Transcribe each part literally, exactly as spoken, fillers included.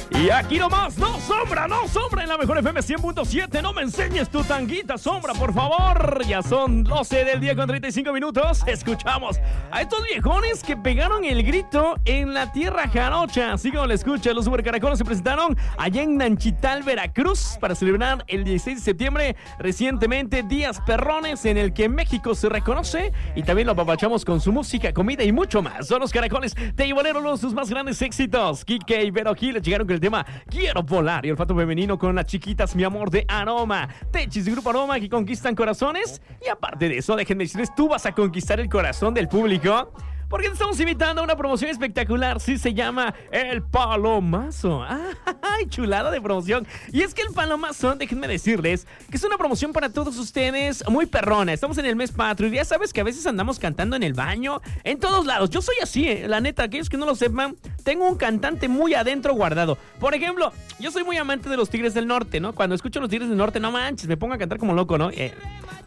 Y aquí nomás, no sombra, no sombra en la mejor F M cien punto siete. No me enseñes tu tanguita, sombra, por favor. Ya son doce del día con treinta y cinco minutos. Escuchamos a estos viejones que pegaron el grito en la tierra jarocha. Así como lo escucha, los supercaracoles se presentaron allá en Nanchital, Veracruz, para celebrar el dieciséis de septiembre, recientemente, Días Perrones, en el que México se reconoce. Y también lo apapachamos con su música, comida y mucho más. Son los caracoles de Ibolero, uno de sus más grandes éxitos. Kike y Vero Gil llegaron con el tema Quiero Volar y Olfato Femenino con las chiquitas Mi Amor de Aroma. Techis y Grupo Aroma, que conquistan corazones. Y aparte de eso, déjenme decirles, tú vas a conquistar el corazón del público, porque te estamos invitando a una promoción espectacular. Sí, se llama El Palomazo. ¡Ay, chulada de promoción! Y es que El Palomazo, déjenme decirles que es una promoción para todos ustedes muy perrona. Estamos en el mes patrio y ya sabes que a veces andamos cantando en el baño, en todos lados. Yo soy así, eh. La neta, aquellos que no lo sepan, tengo un cantante muy adentro guardado. Por ejemplo, yo soy muy amante de los Tigres del Norte, ¿no? Cuando escucho los Tigres del Norte, no manches, me pongo a cantar como loco, ¿no? Eh.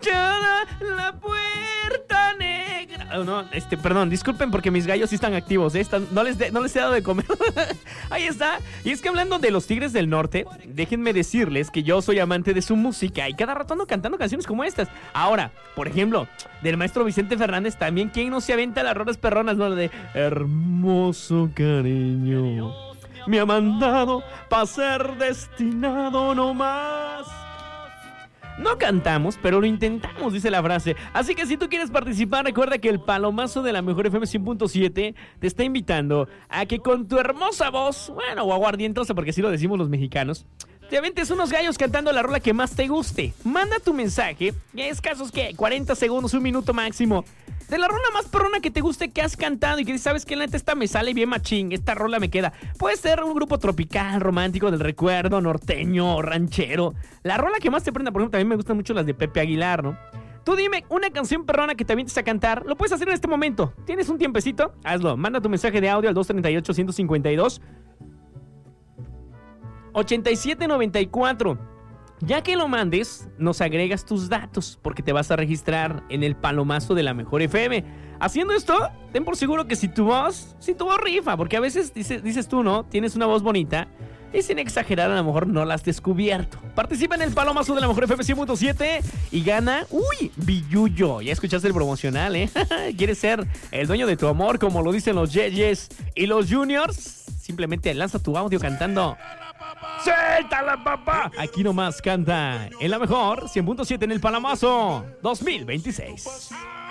La puerta negra. Oh, no, este, perdón, disculpen porque mis gallos sí están activos, ¿eh? Están, no, les de, no les he dado de comer. Ahí está. Y es que hablando de los Tigres del Norte, déjenme decirles que yo soy amante de su música y cada rato ando cantando canciones como estas. Ahora, por ejemplo, del maestro Vicente Fernández también, ¿quién no se avienta las rolas perronas, no? La de hermoso cariño me ha mandado pa' ser destinado no más. No cantamos, pero lo intentamos, dice la frase. Así que si tú quieres participar, recuerda que el Palomazo de la mejor F M cien punto siete te está invitando a que con tu hermosa voz, bueno, o aguardientosa, porque así lo decimos los mexicanos, te aventes unos gallos cantando la rola que más te guste. Manda tu mensaje, ya escasos que cuarenta segundos, un minuto máximo, de la rola más perrona que te guste, que has cantado y que sabes que la neta esta me sale bien machín, esta rola me queda. Puede ser un grupo tropical, romántico, del recuerdo, norteño, ranchero. La rola que más te prenda, por ejemplo, también me gustan mucho las de Pepe Aguilar, ¿no? Tú dime una canción perrona que te avientes a cantar. Lo puedes hacer en este momento. ¿Tienes un tiempecito? Hazlo. Manda tu mensaje de audio al dos treinta y ocho, ciento cincuenta y dos, ochenta y siete noventa y cuatro. Ya que lo mandes, nos agregas tus datos, porque te vas a registrar en el Palomazo de la mejor F M. Haciendo esto, ten por seguro que si tu voz, si tu voz rifa, porque a veces dices, dices tú, ¿no? Tienes una voz bonita y sin exagerar, a lo mejor no la has descubierto. Participa en el Palomazo de la mejor F M cien punto siete y gana, uy, billullo. Ya escuchaste el promocional, ¿eh? ¿Quieres ser el dueño de tu amor, como lo dicen los Yeyes y los Juniors? Simplemente lanza tu audio cantando ¡Suéltala, papá! Aquí nomás canta en la mejor cien punto siete en el Palomazo dos mil veintiséis.